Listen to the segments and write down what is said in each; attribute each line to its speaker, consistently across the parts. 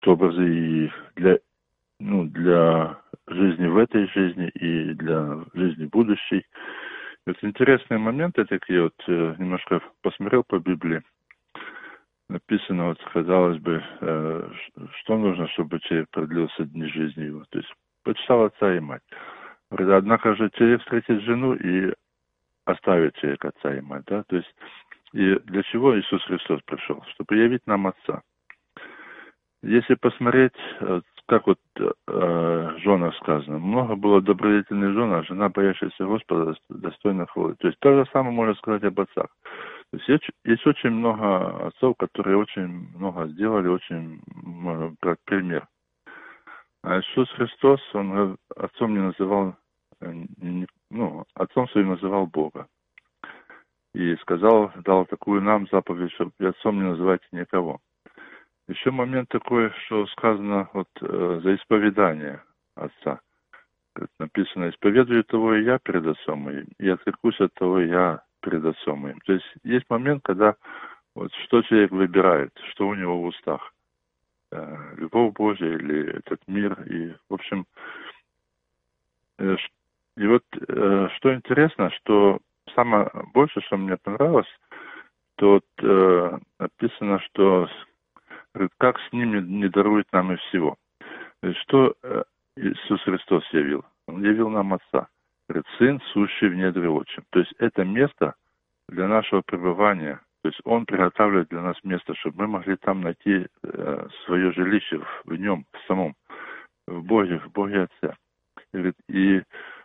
Speaker 1: образы и для жизни в этой жизни и для жизни будущей. Вот интересные моменты такие, вот немножко посмотрел по Библии. Написано, вот, казалось бы, что нужно, чтобы человек продлился дни жизни его. То есть почитал отца и мать. Говорит, однако же человек встретит жену и оставит человек отца и мать. Да? То есть и для чего Иисус Христос пришел? Чтобы явить нам Отца. Если посмотреть, как вот женах сказано, много было добродетельных жен, а жена, боящаяся Господа, достойна хвалы. То есть то же самое можно сказать об отцах. То есть есть очень много отцов, которые очень много сделали, очень можно брать пример. А Иисус Христос, Он отцом не называл, отцом своим называл Бога. И дал такую нам заповедь, чтобы отцом не называть никого. Еще момент такой, что сказано за исповедание Отца. Как написано, исповедую того и я перед Отцом моим, и отрекусь от того и я перед Отцом моим. То есть есть момент, когда что человек выбирает, что у него в устах. Любовь Божья или этот мир. И, в общем, что интересно, что самое большее, что мне понравилось, то написано, что как с ними не дарует нам и всего. Что Иисус Христос явил? Он явил нам Отца. Говорит, Сын, сущий в недре отчим. То есть это место для нашего пребывания. То есть Он приготавливает для нас место, чтобы мы могли там найти свое жилище в Нем, в самом, в Боге Отце. И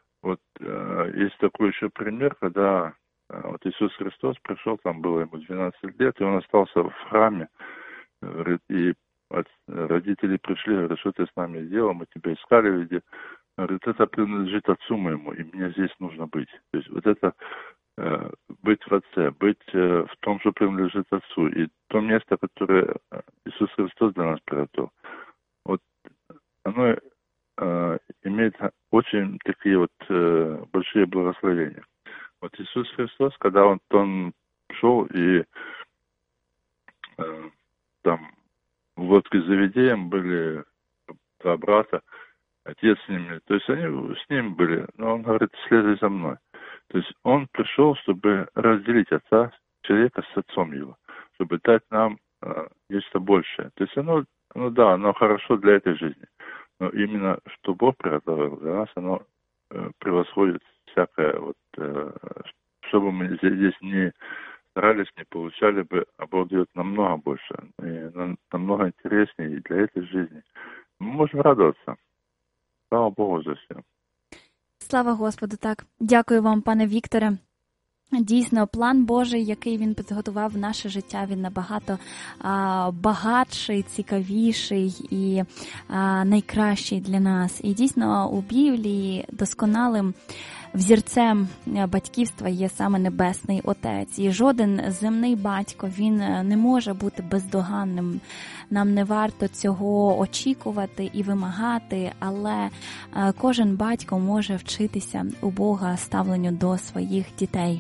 Speaker 1: есть такой еще пример, когда Иисус Христос пришел, там было ему 12 лет, и Он остался в храме. Говорит, и родители пришли, говорят, что ты с нами сделал, мы тебя искали везде. Говорит, это принадлежит Отцу моему, и мне здесь нужно быть. То есть это быть в Отце, быть в том, что принадлежит Отцу. И то место, которое Иисус Христос для нас приготовил, оно имеет очень такие большие благословения. Иисус Христос, когда Он шел и там в лодке с Завидеем были два брата, отец с ними. То есть они с ним были, но Он говорит, следуй за мной. То есть Он пришел, чтобы разделить Отца, человека с Отцом Его, чтобы дать нам нечто большее. То есть оно хорошо для этой жизни. Но именно что Бог приготовил для нас, оно превосходит всякое, чтобы мы здесь не старались, не получали бы, а Бог дает намного больше, и намного интереснее и для этой жизни. Мы можем радоваться. Слава Богу за все.
Speaker 2: Слава Господу, так. Дякую вам, пане Вікторе. Дійсно, план Божий, який Він підготував в наше життя, він набагато багатший, цікавіший і найкращий для нас. І дійсно, у Біблії досконалим взірцем батьківства є саме Небесний Отець. І жоден земний батько, він не може бути бездоганним. Нам не варто цього очікувати і вимагати, але кожен батько може вчитися у Бога ставленню до своїх дітей.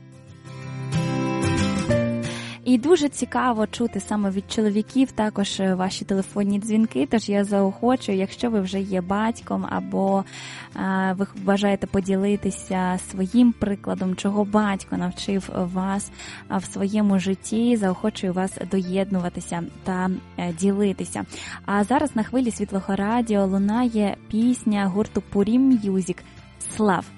Speaker 2: І дуже цікаво чути саме від чоловіків також ваші телефонні дзвінки, тож я заохочую, якщо ви вже є батьком або ви бажаєте поділитися своїм прикладом, чого батько навчив вас в своєму житті, заохочую вас доєднуватися та ділитися. А зараз на хвилі Світлого радіо лунає пісня гурту Purim Music «Слав».